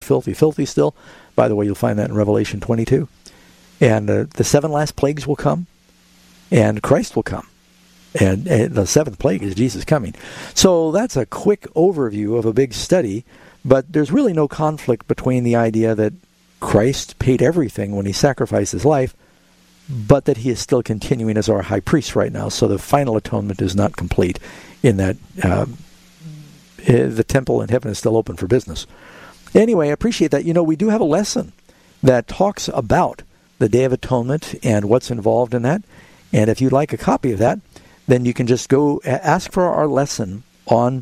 filthy, filthy still. By the way, you'll find that in Revelation 22. And the 7 last plagues will come, and Christ will come. And the 7th plague is Jesus coming. So that's a quick overview of a big study, but there's really no conflict between the idea that Christ paid everything when he sacrificed his life, but that he is still continuing as our high priest right now. So the final atonement is not complete in that the temple in heaven is still open for business. Anyway, I appreciate that. We do have a lesson that talks about the Day of Atonement and what's involved in that. And if you'd like a copy of that, then you can just go ask for our lesson on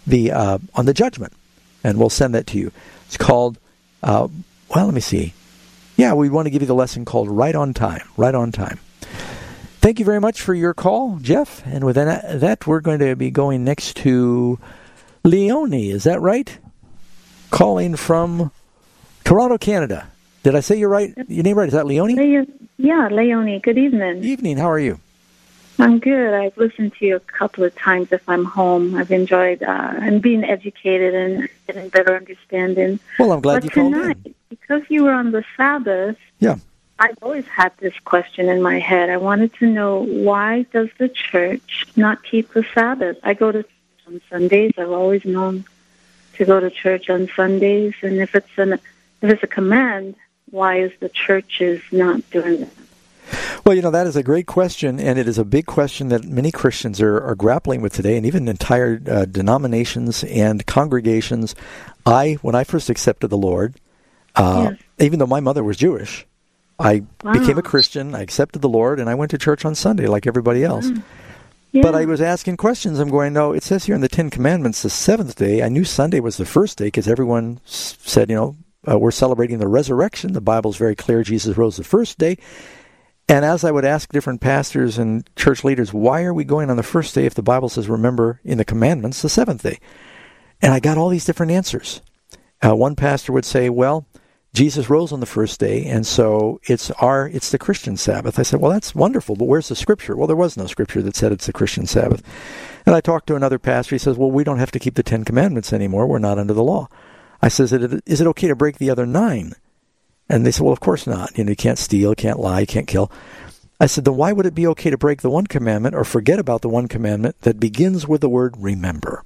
the judgment, and we'll send that to you. It's called, let me see. Yeah, we want to give you the lesson called Right on Time. Right on Time. Thank you very much for your call, Jeff. And with that, we're going to be going next to Leonie. Is that right? Calling from Toronto, Canada. Did I say your name right? Is that Leonie? Yeah, Leonie. Good evening. Evening. How are you? I'm good. I've listened to you a couple of times if I'm home. I've enjoyed and being educated and getting better understanding. Well, I'm glad you called in. Because you were on the Sabbath, yeah, I've always had this question in my head. I wanted to know, why does the church not keep the Sabbath? I go to church on Sundays. I've always known to go to church on Sundays. And if it's a command, why is the church not doing that? Well, that is a great question, and it is a big question that many Christians are grappling with today, and even entire denominations and congregations. When I first accepted the Lord, yes, even though my mother was Jewish, I became a Christian, I accepted the Lord, and I went to church on Sunday like everybody else. Yeah. But I was asking questions. I'm going, no, it says here in the 10 Commandments, the 7th day. I knew Sunday was the first day because everyone said, we're celebrating the resurrection. The Bible's very clear. Jesus rose the first day. And as I would ask different pastors and church leaders, why are we going on the first day if the Bible says, remember, in the commandments, the 7th day? And I got all these different answers. One pastor would say, well, Jesus rose on the first day, and so it's the Christian Sabbath. I said, well, that's wonderful, but where's the Scripture? Well, there was no Scripture that said it's the Christian Sabbath. And I talked to another pastor. He says, well, we don't have to keep the 10 Commandments anymore. We're not under the law. I says, is it okay to break the other 9? And they said, well, of course not. You can't steal, can't lie, can't kill. I said, then why would it be okay to break the one commandment or forget about the one commandment that begins with the word remember?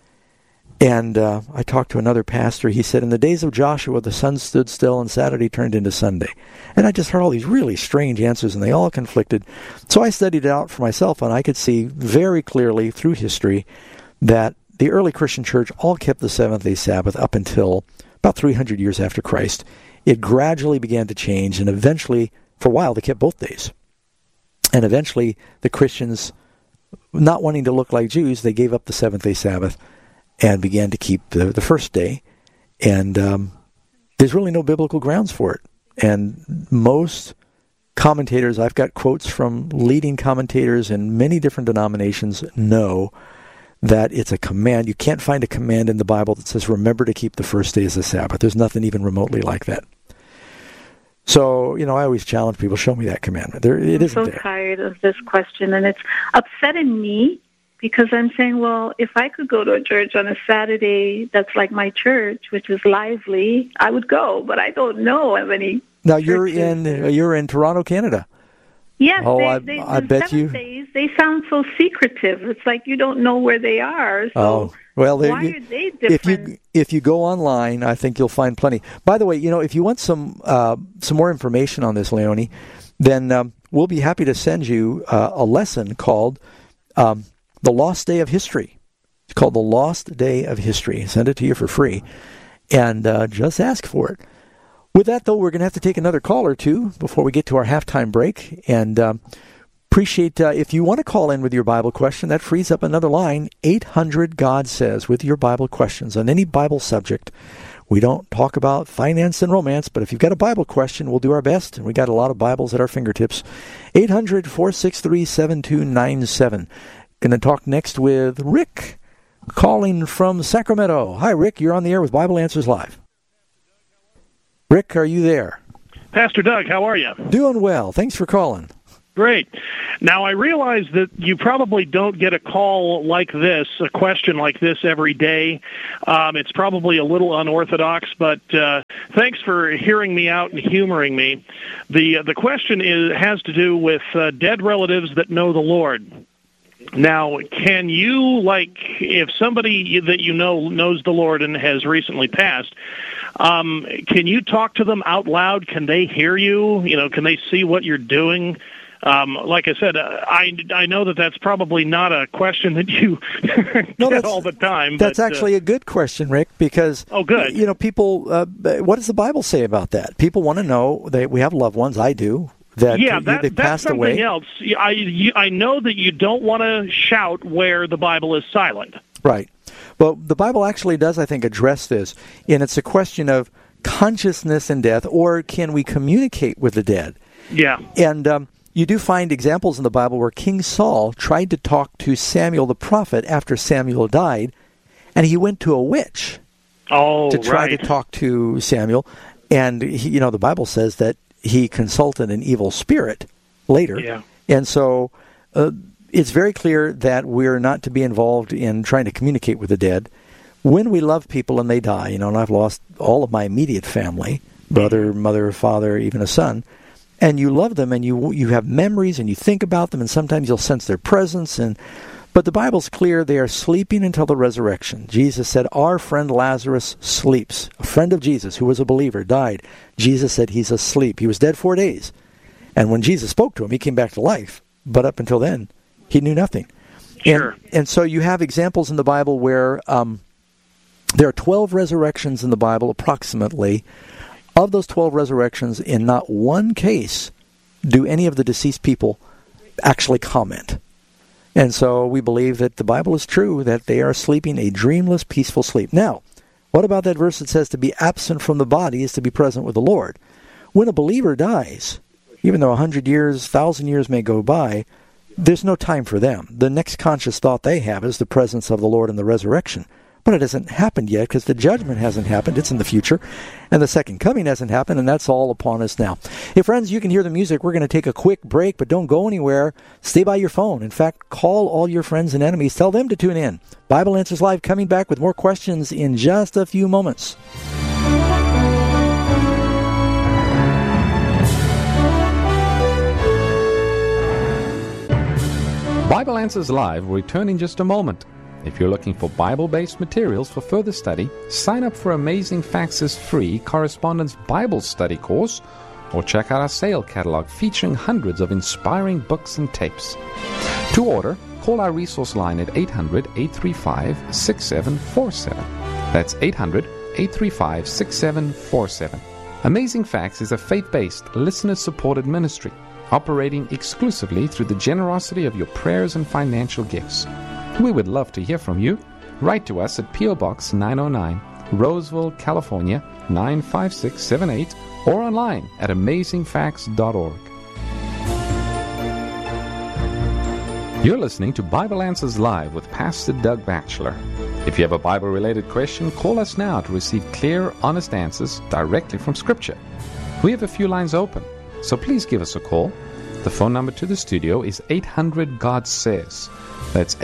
And I talked to another pastor. He said, in the days of Joshua, the sun stood still and Saturday turned into Sunday. And I just heard all these really strange answers, and they all conflicted. So I studied it out for myself, and I could see very clearly through history that the early Christian church all kept the seventh-day Sabbath up until about 300 years after Christ. It gradually began to change, and eventually, for a while, they kept both days. And eventually, the Christians, not wanting to look like Jews, they gave up the seventh-day Sabbath and began to keep the first day. And there's really no biblical grounds for it. And most commentators, I've got quotes from leading commentators in many different denominations, know that it's a command. You can't find a command in the Bible that says, remember to keep the first day as a Sabbath. There's nothing even remotely like that. So, I always challenge people, show me that commandment. I'm so tired of this question, and it's upsetting me because I'm saying, well, if I could go to a church on a Saturday that's like my church, which is lively, I would go, but I don't know of any. Now, you're in Toronto, Canada. Yes, I bet you. Days, they sound so secretive. It's like you don't know where they are. So why are they different? If you go online, I think you'll find plenty. By the way, if you want some more information on this, Leonie, then we'll be happy to send you a lesson called The Lost Day of History. It's called The Lost Day of History. Send it to you for free, and just ask for it. With that, though, we're going to have to take another call or two before we get to our halftime break. And appreciate if you want to call in with your Bible question, that frees up another line, 800-GOD-SAYS, with your Bible questions on any Bible subject. We don't talk about finance and romance, but if you've got a Bible question, we'll do our best. And we got a lot of Bibles at our fingertips. 800-463-7297. Going to talk next with Rick, calling from Sacramento. Hi, Rick. You're on the air with Bible Answers Live. Rick, are you there? Pastor Doug, how are you? Doing well. Thanks for calling. Great. Now, I realize that you probably don't get a call like this, a question like this every day. It's probably a little unorthodox, but thanks for hearing me out and humoring me. The question has to do with dead relatives that know the Lord. Now, can you, if somebody that you know knows the Lord and has recently passed, can you talk to them out loud? Can they hear you? Can they see what you're doing? Like I said, I know that that's probably not a question that you get all the time. That's actually a good question, Rick, because people. What does the Bible say about that? People want to know that we have loved ones. I do. They passed away. That's something else. I know that you don't want to shout where the Bible is silent. Right. Well, the Bible actually does, I think, address this, and it's a question of consciousness and death, or can we communicate with the dead? Yeah. And you do find examples in the Bible where King Saul tried to talk to Samuel the prophet after Samuel died, and he went to a witch to try to talk to Samuel. And the Bible says that he consulted an evil spirit later. Yeah. And so it's very clear that we're not to be involved in trying to communicate with the dead. When we love people and they die, and I've lost all of my immediate family, brother, mother, father, even a son, and you love them and you have memories and you think about them and sometimes you'll sense their presence. But the Bible's clear, they are sleeping until the resurrection. Jesus said, our friend Lazarus sleeps. A friend of Jesus who was a believer died. Jesus said he's asleep. He was dead 4 days. And when Jesus spoke to him, he came back to life. But up until then, he knew nothing. Sure. And so you have examples in the Bible where there are 12 resurrections in the Bible approximately. Of those 12 resurrections, in not one case do any of the deceased people actually comment. And so we believe that the Bible is true, that they are sleeping a dreamless, peaceful sleep. Now, what about that verse that says to be absent from the body is to be present with the Lord? When a believer dies, even though 100 years, 1,000 years may go by, there's no time for them. The next conscious thought they have is the presence of the Lord in the resurrection. But it hasn't happened yet because the judgment hasn't happened. It's in the future. And the second coming hasn't happened, and that's all upon us now. Hey, friends, you can hear the music. We're going to take a quick break, but don't go anywhere. Stay by your phone. In fact, call all your friends and enemies. Tell them to tune in. Bible Answers Live coming back with more questions in just a few moments. Bible Answers Live will return in just a moment. If you're looking for Bible-based materials for further study, sign up for Amazing Facts' free Correspondence Bible Study course, or check out our sale catalog featuring hundreds of inspiring books and tapes. To order, call our resource line at 800-835-6747. That's 800-835-6747. Amazing Facts is a faith-based, listener-supported ministry operating exclusively through the generosity of your prayers and financial gifts. We would love to hear from you. Write to us at P.O. Box 909, Roseville, California, 95678, or online at amazingfacts.org. You're listening to Bible Answers Live with Pastor Doug Batchelor. If you have a Bible-related question, call us now to receive clear, honest answers directly from Scripture. We have a few lines open, so please give us a call. The phone number to the studio is 800-GOD-SAYS. That's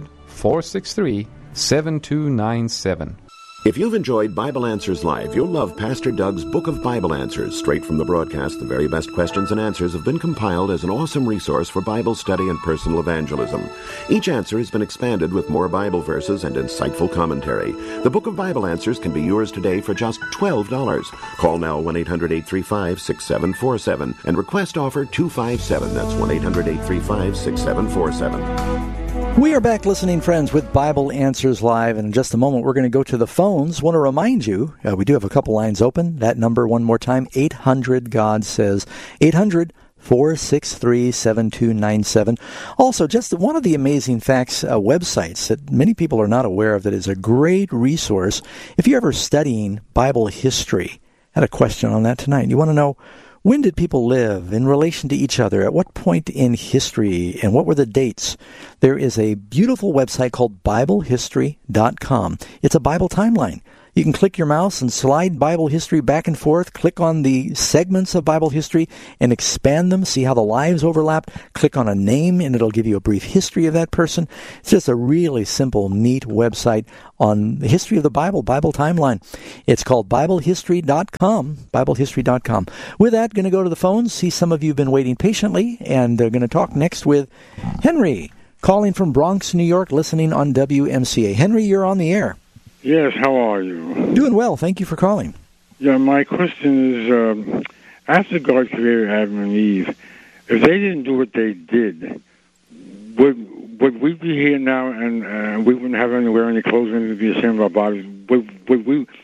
800-463-7297. If you've enjoyed Bible Answers Live, you'll love Pastor Doug's Book of Bible Answers. Straight from the broadcast, the very best questions and answers have been compiled as an awesome resource for Bible study and personal evangelism. Each answer has been expanded with more Bible verses and insightful commentary. The Book of Bible Answers can be yours today for just $12. Call now 1-800-835-6747 and request offer 257. That's 1-800-835-6747. We are back listening, friends, with Bible Answers Live, and in just a moment we're going to go to the phones. Want to remind you, we do have a couple lines open. That number, one more time, 800-GOD-SAYS, 800-463-7297. Also, just one of the Amazing Facts websites that many people are not aware of that is a great resource. If you're ever studying Bible history, I had a question on that tonight. You want to know, when did people live in relation to each other? At what point in history? And what were the dates? There is a beautiful website called BibleHistory.com. It's a Bible timeline. You can click your mouse and slide Bible history back and forth. Click on the segments of Bible history and expand them. See how the lives overlap. Click on a name and it'll give you a brief history of that person. It's just a really simple, neat website on the history of the Bible timeline. It's called BibleHistory.com. BibleHistory.com. With that, going to go to the phones. See, some of you have been waiting patiently, and they're going to talk next with Henry, calling from Bronx, New York, listening on WMCA. Henry, you're on the air. Yes, how are you? Doing well. Thank you for calling. Yeah, my question is, after God created Adam and Eve, if they didn't do what they did, would we be here now and we wouldn't have any wear any clothes and be ashamed of our bodies? Would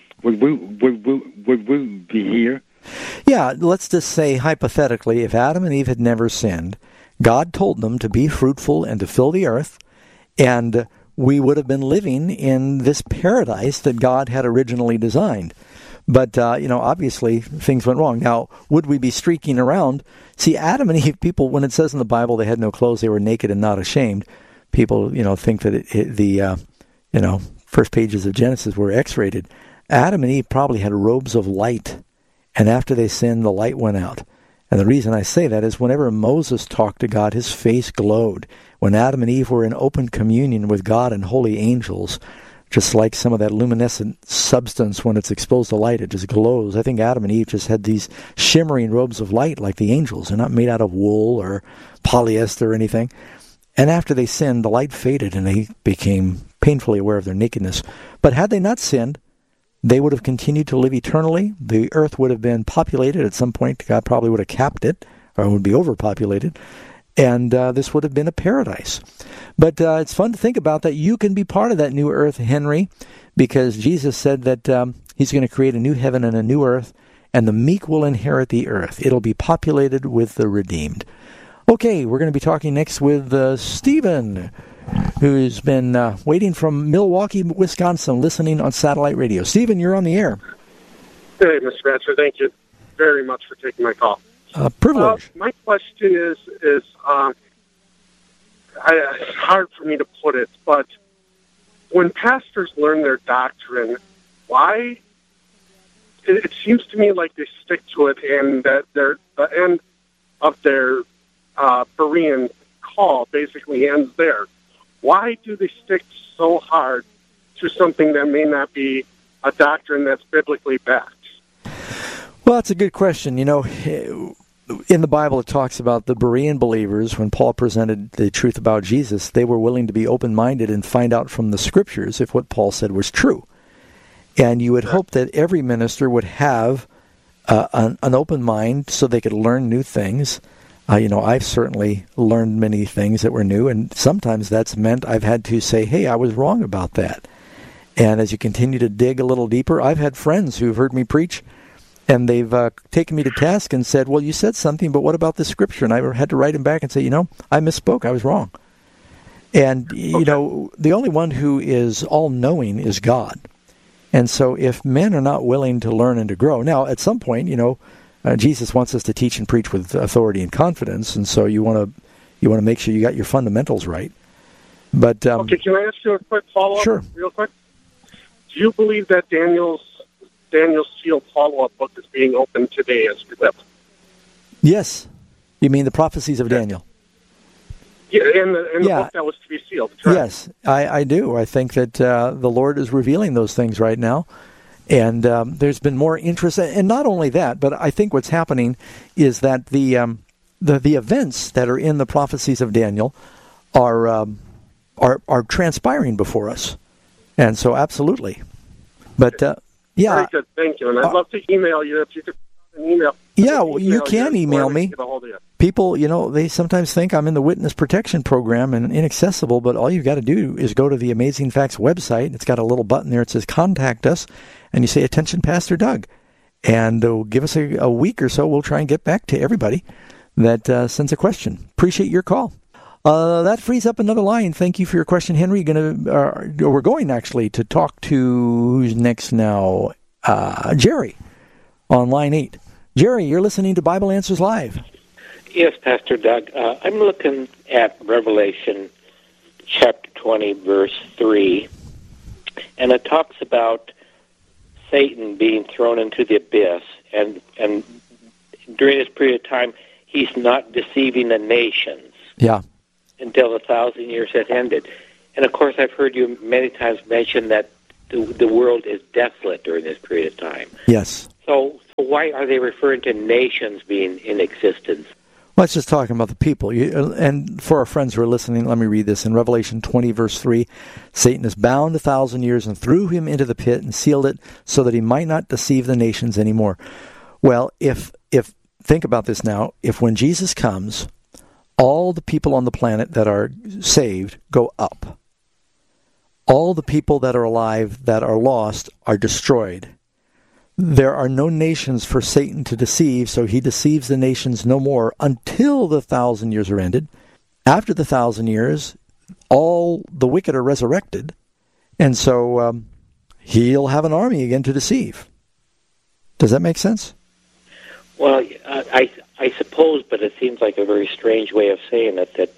we be here? Yeah, let's just say hypothetically, if Adam and Eve had never sinned, God told them to be fruitful and to fill the earth, and we would have been living in this paradise that God had originally designed. But, obviously things went wrong. Now, would we be streaking around? See, Adam and Eve, people, when it says in the Bible they had no clothes, they were naked and not ashamed, people, think that the first pages of Genesis were X-rated. Adam and Eve probably had robes of light, and after they sinned, the light went out. And the reason I say that is whenever Moses talked to God, his face glowed. When Adam and Eve were in open communion with God and holy angels, just like some of that luminescent substance when it's exposed to light, it just glows. I think Adam and Eve just had these shimmering robes of light like the angels. They're not made out of wool or polyester or anything. And after they sinned, the light faded and they became painfully aware of their nakedness. But had they not sinned, they would have continued to live eternally. The earth would have been populated at some point. God probably would have capped it, or it would be overpopulated. And this would have been a paradise. But it's fun to think about that you can be part of that new earth, Henry, because Jesus said that he's going to create a new heaven and a new earth, and the meek will inherit the earth. It'll be populated with the redeemed. Okay, we're going to be talking next with Stephen, who's been waiting from Milwaukee, Wisconsin, listening on satellite radio. Stephen, you're on the air. Hey, Mr. Ratcher, thank you very much for taking my call. Privilege. My question is it's hard for me to put it, but when pastors learn their doctrine, why? It seems to me like they stick to it, and that the end of their Berean call basically ends there. Why do they stick so hard to something that may not be a doctrine that's biblically backed? Well, that's a good question. In the Bible, it talks about the Berean believers. When Paul presented the truth about Jesus, they were willing to be open-minded and find out from the Scriptures if what Paul said was true. And you would hope that every minister would have an open mind so they could learn new things. I've certainly learned many things that were new, and sometimes that's meant I've had to say, hey, I was wrong about that. And as you continue to dig a little deeper, I've had friends who've heard me preach, and they've taken me to task and said, well, you said something, but what about the Scripture? And I had to write them back and say, I misspoke. I was wrong. And, the only one who is all-knowing is God. And so if men are not willing to learn and to grow, now, at some point, Jesus wants us to teach and preach with authority and confidence, and so you want to make sure you got your fundamentals right. But okay, can I ask you a quick follow-up? Sure. Real quick? Do you believe that Daniel's Seal follow-up book is being opened today as we live? Yes. You mean the prophecies of Daniel? Yeah, and the book that was to be sealed. Correct? Yes, I do. I think that the Lord is revealing those things right now. And there's been more interest, and not only that, but I think what's happening is that the events that are in the prophecies of Daniel are transpiring before us, and so absolutely. But yeah, very good, thank you. And I'd love to email you if you could send an email. Yeah, well, you can email me. People, they sometimes think I'm in the witness protection program and inaccessible, but all you've got to do is go to the Amazing Facts website. It's got a little button there. It says Contact Us, and you say, Attention, Pastor Doug. And give us a week or so. We'll try and get back to everybody that sends a question. Appreciate your call. That frees up another line. Thank you for your question, Henry. We're going, actually, to talk to, who's next now? Jerry on line 8. Jerry, you're listening to Bible Answers Live. Yes, Pastor Doug. I'm looking at Revelation chapter 20, verse 3, and it talks about Satan being thrown into the abyss, and during this period of time, he's not deceiving the nations. Yeah. Until the 1,000 years had ended. And of course, I've heard you many times mention that the world is desolate during this period of time. Yes. So why are they referring to nations being in existence? Well, it's just talking about the people. And for our friends who are listening, let me read this. In Revelation 20, verse 3, Satan is bound 1,000 years and threw him into the pit and sealed it so that he might not deceive the nations anymore. Well, if think about this now. If when Jesus comes, all the people on the planet that are saved go up. All the people that are alive that are lost are destroyed. There are no nations for Satan to deceive, so he deceives the nations no more until the 1,000 years are ended. After the 1,000 years, all the wicked are resurrected, and so he'll have an army again to deceive. Does that make sense? Well, I suppose, but it seems like a very strange way of saying it, that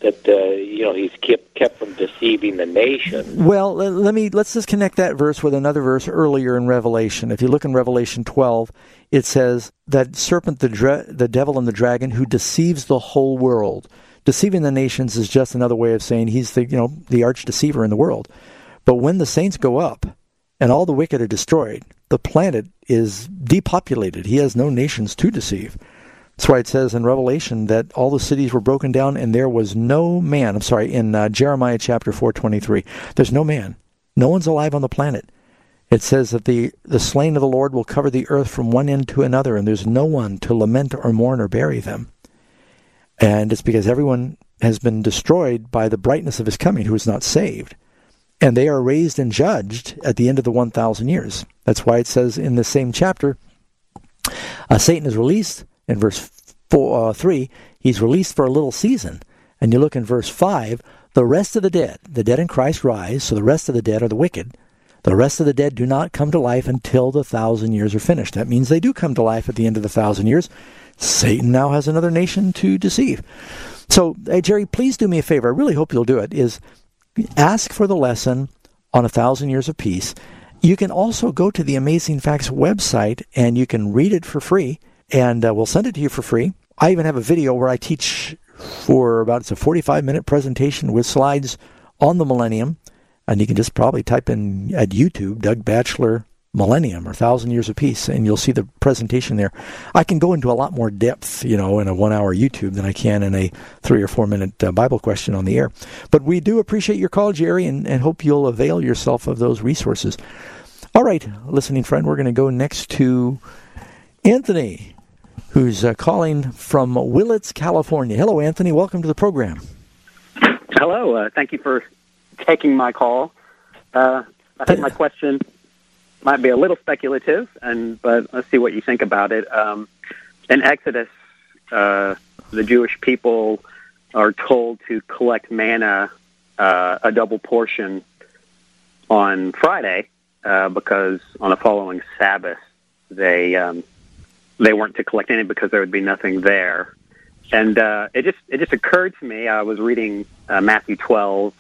he's kept from deceiving the nation. Well, let's just connect that verse with another verse earlier in Revelation. If you look in Revelation 12, it says that serpent, the devil and the dragon, who deceives the whole world. Deceiving the nations is just another way of saying he's the arch deceiver in the world. But when the saints go up and all the wicked are destroyed, the planet is depopulated. He has no nations to deceive. That's why it says in Revelation that all the cities were broken down and there was no man. I'm sorry, in Jeremiah chapter 4:23. There's no man. No one's alive on the planet. It says that the slain of the Lord will cover the earth from one end to another, and there's no one to lament or mourn or bury them. And it's because everyone has been destroyed by the brightness of his coming who is not saved. And they are raised and judged at the end of the 1,000 years. That's why it says in the same chapter, Satan is released. In verse 3, he's released for a little season. And you look in verse 5, the rest of the dead in Christ rise, so the rest of the dead are the wicked. The rest of the dead do not come to life until the 1,000 years are finished. That means they do come to life at the end of the 1,000 years. Satan now has another nation to deceive. So, hey, Jerry, please do me a favor. I really hope you'll do it, is ask for the lesson on 1,000 Years of Peace. You can also go to the Amazing Facts website, and you can read it for free. And we'll send it to you for free. I even have a video where I teach it's a 45-minute presentation with slides on the millennium. And you can just probably type in at YouTube, Doug Batchelor Millennium or 1,000 Years of Peace, and you'll see the presentation there. I can go into a lot more depth, in a 1-hour YouTube than I can in a 3 or 4 minute Bible question on the air. But we do appreciate your call, Jerry, and hope you'll avail yourself of those resources. All right, listening friend, we're going to go next to Anthony, who's calling from Willits, California. Hello, Anthony. Welcome to the program. Hello. Thank you for taking my call. I think my question might be a little speculative, but let's see what you think about it. In Exodus, the Jewish people are told to collect manna, a double portion, on Friday because on the following Sabbath they weren't to collect any because there would be nothing there. And it just occurred to me, I was reading Matthew 12,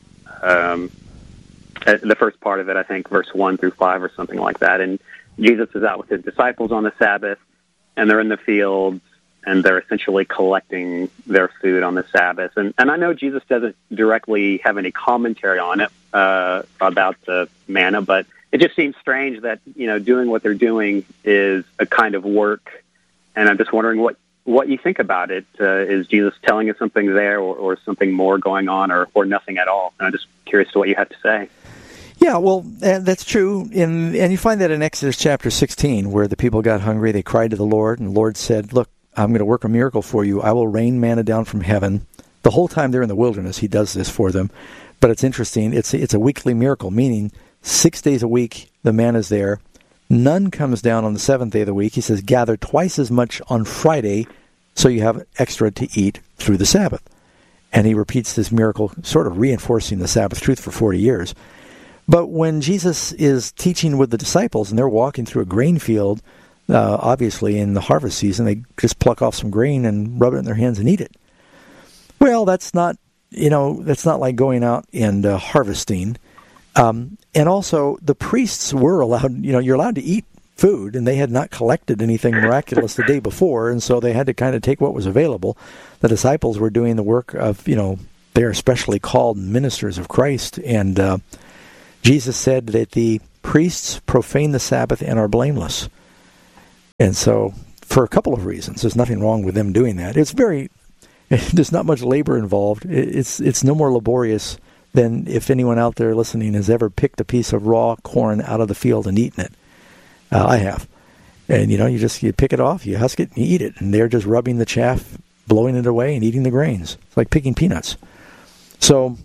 the first part of it, I think, verse 1 through 5 or something like that. And Jesus is out with his disciples on the Sabbath, and they're in the fields, and they're essentially collecting their food on the Sabbath. And I know Jesus doesn't directly have any commentary on it about the manna, but it just seems strange that, doing what they're doing is a kind of work. And I'm just wondering what you think about it. Is Jesus telling us something there or something more going on or nothing at all? And I'm just curious to what you have to say. Yeah, well, that's true. And you find that in Exodus chapter 16, where the people got hungry, they cried to the Lord, and the Lord said, look, I'm going to work a miracle for you. I will rain manna down from heaven. The whole time they're in the wilderness, he does this for them. But it's interesting. It's a weekly miracle, meaning 6 days a week the manna's there. None comes down on the seventh day of the week. He says, gather twice as much on Friday so you have extra to eat through the Sabbath. And he repeats this miracle, sort of reinforcing the Sabbath truth for 40 years. But when Jesus is teaching with the disciples and they're walking through a grain field, obviously in the harvest season, they just pluck off some grain and rub it in their hands and eat it. Well, that's not like going out and harvesting And also, the priests were allowed, you're allowed to eat food, and they had not collected anything miraculous the day before, and so they had to kind of take what was available. The disciples were doing the work of, they're especially called ministers of Christ, and Jesus said that the priests profane the Sabbath and are blameless. And so, for a couple of reasons, there's nothing wrong with them doing that. There's not much labor involved. It's no more laborious than if anyone out there listening has ever picked a piece of raw corn out of the field and eaten it. I have. And, you pick it off, you husk it, and you eat it. And they're just rubbing the chaff, blowing it away, and eating the grains. It's like picking peanuts. So,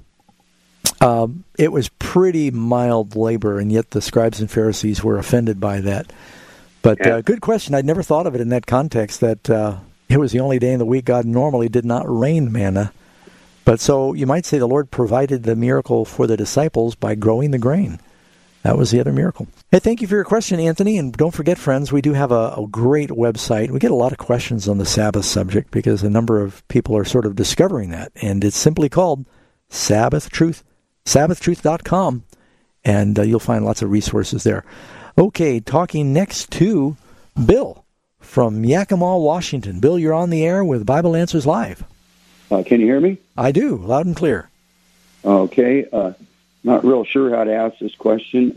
it was pretty mild labor, and yet the scribes and Pharisees were offended by that. But good question. I'd never thought of it in that context, that it was the only day in the week God normally did not rain manna. But so you might say the Lord provided the miracle for the disciples by growing the grain. That was the other miracle. Hey, thank you for your question, Anthony. And don't forget, friends, we do have a great website. We get a lot of questions on the Sabbath subject because a number of people are sort of discovering that. And it's simply called Sabbath Truth, sabbathtruth.com. And you'll find lots of resources there. Okay, talking next to Bill from Yakima, Washington. Bill, you're on the air with Bible Answers Live. Can you hear me? I do, loud and clear. Okay. Not real sure how to ask this question.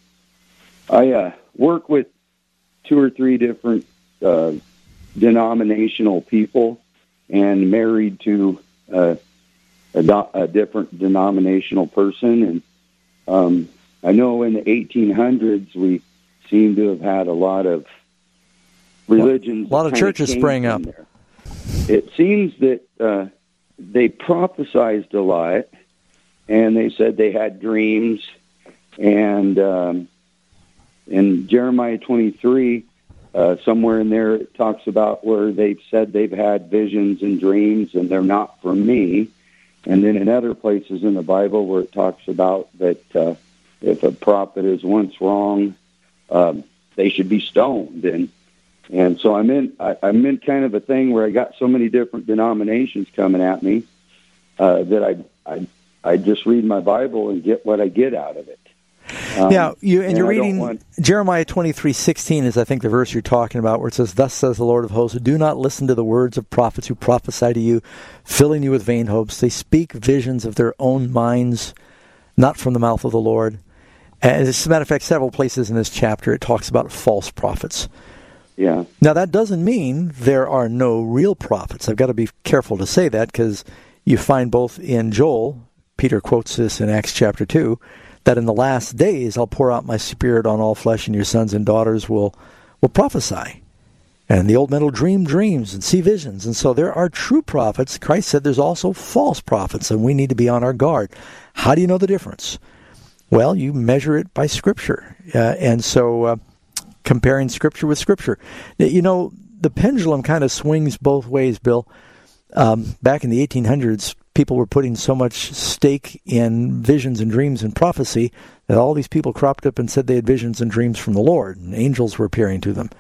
I work with 2 or 3 different denominational people and married to a different denominational person. And I know in the 1800s we seem to have had a lot of religions. A lot of churches sprang up. There. It seems that they prophesied a lot, and they said they had dreams. And in Jeremiah 23, somewhere in there, it talks about where they've said they've had visions and dreams, and they're not from me. And then in other places in the Bible where it talks about that if a prophet is once wrong, they should be stoned. And so I'm in kind of a thing where I got so many different denominations coming at me that I just read my Bible and get what I get out of it. You're reading Jeremiah 23:16 is, I think, the verse you're talking about, where it says, "Thus says the Lord of hosts, do not listen to the words of prophets who prophesy to you, filling you with vain hopes. They speak visions of their own minds, not from the mouth of the Lord." And as a matter of fact, several places in this chapter it talks about false prophets. Yeah. Now, that doesn't mean there are no real prophets. I've got to be careful to say that, because you find both in Joel, Peter quotes this in Acts chapter 2, that in the last days I'll pour out my spirit on all flesh, and your sons and daughters will prophesy. And the old men will dream dreams and see visions. And so there are true prophets. Christ said there's also false prophets, and we need to be on our guard. How do you know the difference? Well, you measure it by Scripture. And so comparing Scripture with Scripture. The pendulum kind of swings both ways, Bill. Back in the 1800s, people were putting so much stake in visions and dreams and prophecy that all these people cropped up and said they had visions and dreams from the Lord, and angels were appearing to them.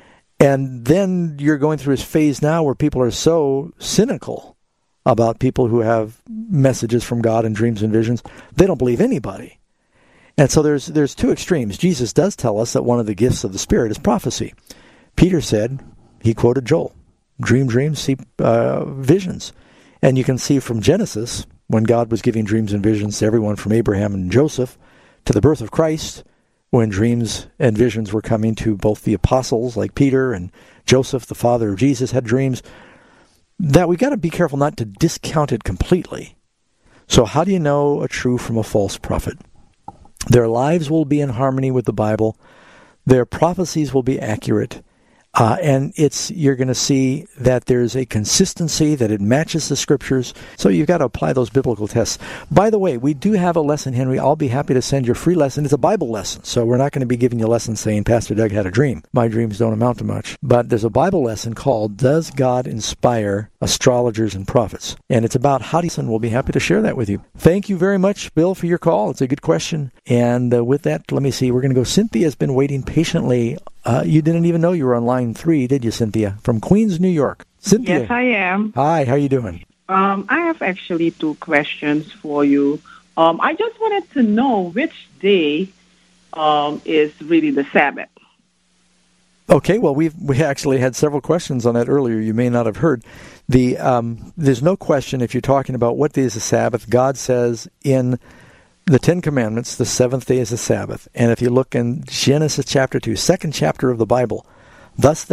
And then you're going through this phase now where people are so cynical about people who have messages from God and dreams and visions, they don't believe anybody. And so there's 2 extremes. Jesus does tell us that one of the gifts of the Spirit is prophecy. Peter said, he quoted Joel, dream dreams, see visions. And you can see from Genesis, when God was giving dreams and visions to everyone from Abraham and Joseph to the birth of Christ, when dreams and visions were coming to both the apostles like Peter and Joseph, the father of Jesus, had dreams, that we got to be careful not to discount it completely. So how do you know a true from a false prophet? Their lives will be in harmony with the Bible. Their prophecies will be accurate. And you're going to see that there's a consistency, that it matches the Scriptures. So you've got to apply those biblical tests. By the way, we do have a lesson, Henry. I'll be happy to send your free lesson. It's a Bible lesson. So we're not going to be giving you a lesson saying, Pastor Doug had a dream. My dreams don't amount to much. But there's a Bible lesson called, Does God Inspire Astrologers and Prophets? And it's about how we'll be happy to share that with you. Thank you very much, Bill, for your call. It's a good question. And with that, let me see. We're going to go. Cynthia's been waiting patiently. You didn't even know you were on line 3, did you, Cynthia? From Queens, New York. Cynthia. Yes, I am. Hi, how are you doing? I have actually 2 questions for you. I just wanted to know which day is really the Sabbath. Okay, well, we actually had several questions on that earlier. You may not have heard. There's no question if you're talking about what day is the Sabbath. God says in the Ten Commandments, the seventh day is the Sabbath. And if you look in Genesis chapter 2, second chapter of the Bible, thus